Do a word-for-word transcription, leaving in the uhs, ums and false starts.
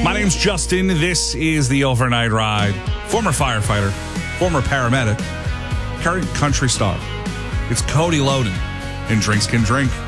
My name's Justin. This is the Overnight Ride. Former firefighter, former paramedic, current country star. It's Cody Loden in Drinks Can Drink.